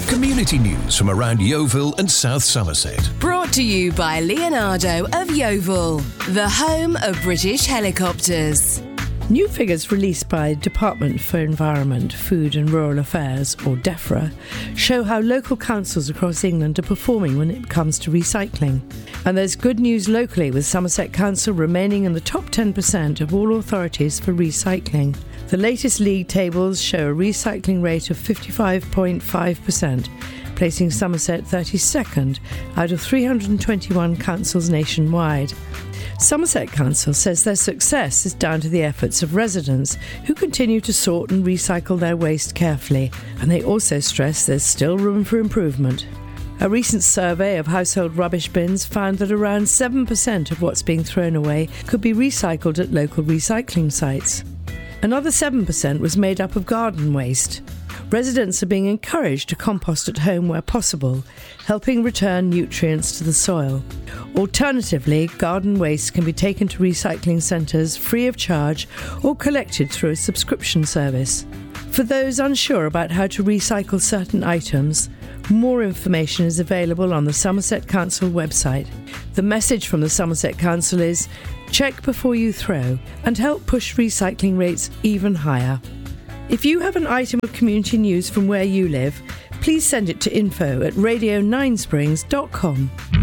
Community news from around Yeovil and South Somerset. Brought to you by Leonardo of Yeovil, the home of British helicopters. New figures released by Department for Environment, Food and Rural Affairs, or DEFRA, show how local councils across England are performing when it comes to recycling. And there's good news locally, with Somerset Council remaining in the top 10% of all authorities for recycling. The latest league tables show a recycling rate of 55.5%, placing Somerset 32nd out of 321 councils nationwide. Somerset Council says their success is down to the efforts of residents who continue to sort and recycle their waste carefully, and they also stress there's still room for improvement. A recent survey of household rubbish bins found that around 7% of what's being thrown away could be recycled at local recycling sites. Another 7% was made up of garden waste. Residents are being encouraged to compost at home where possible, helping return nutrients to the soil. Alternatively, garden waste can be taken to recycling centres free of charge or collected through a subscription service. For those unsure about how to recycle certain items, more information is available on the Somerset Council website. The message from the Somerset Council is, check before you throw and help push recycling rates even higher. If you have an item of community news from where you live, please send it to info@radio9springs.com.